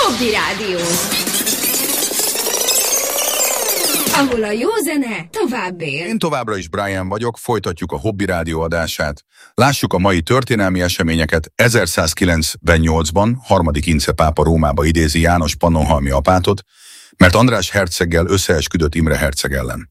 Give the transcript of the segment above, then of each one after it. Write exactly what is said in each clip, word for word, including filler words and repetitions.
Hobby Rádió, ahol a jó zene tovább él. Én továbbra is Brian vagyok, folytatjuk a Hobby Rádió adását. Lássuk a mai történelmi eseményeket. ezerszázkilencvennyolcban harmadik Ince pápa Rómába idézi János Pannonhalmi apátot, mert András herceggel összeesküdött Imre herceg ellen.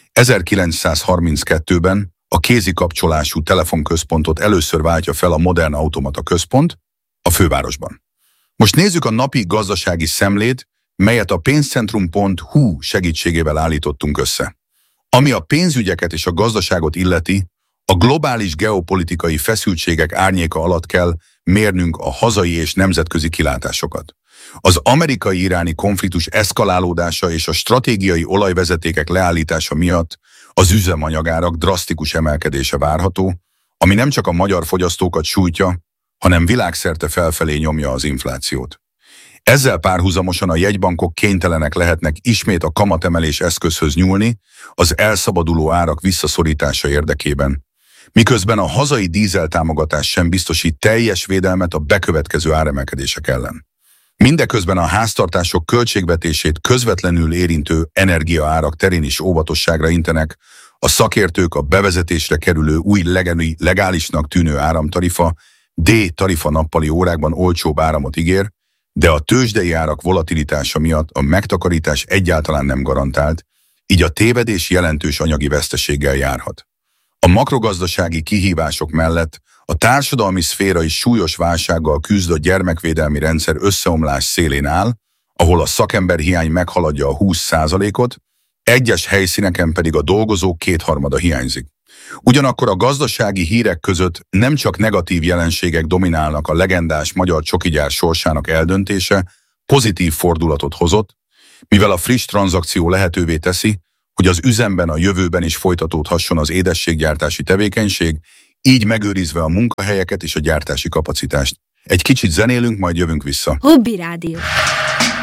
ezerkilencszázharminckettőben a kézi kapcsolású telefonközpontot először váltja fel a modern automata központ a fővárosban. Most nézzük a napi gazdasági szemlét, melyet a pénzcentrum pont hu segítségével állítottunk össze. Ami a pénzügyeket és a gazdaságot illeti, a globális geopolitikai feszültségek árnyéka alatt kell mérnünk a hazai és nemzetközi kilátásokat. Az amerikai-iráni konfliktus eszkalálódása és a stratégiai olajvezetékek leállítása miatt az üzemanyagárak drasztikus emelkedése várható, ami nem csak a magyar fogyasztókat sújtja, hanem világszerte felfelé nyomja az inflációt. Ezzel párhuzamosan a jegybankok kénytelenek lehetnek ismét a kamatemelés eszközhöz nyúlni az elszabaduló árak visszaszorítása érdekében, miközben a hazai dízeltámogatás sem biztosít teljes védelmet a bekövetkező áremelkedések ellen. Mindeközben a háztartások költségvetését közvetlenül érintő energiaárak terén is óvatosságra intenek, a szakértők a bevezetésre kerülő új legálisnak tűnő áramtarifa D-tarifa nappali órákban olcsóbb áramot ígér, de a tőzsdei árak volatilitása miatt a megtakarítás egyáltalán nem garantált, így a tévedés jelentős anyagi veszteséggel járhat. A makrogazdasági kihívások mellett a társadalmi szféra is súlyos válsággal küzd, a gyermekvédelmi rendszer összeomlás szélén áll, ahol a szakemberhiány meghaladja a húsz százalékot, egyes helyszíneken pedig a dolgozók kétharmada hiányzik. Ugyanakkor a gazdasági hírek között nem csak negatív jelenségek dominálnak, a legendás magyar csokigyár sorsának eldöntése pozitív fordulatot hozott, mivel a friss tranzakció lehetővé teszi, hogy az üzemben a jövőben is folytatódhasson az édességgyártási tevékenység, így megőrizve a munkahelyeket és a gyártási kapacitást. Egy kicsit zenélünk, majd jövünk vissza. Hobby Rádió.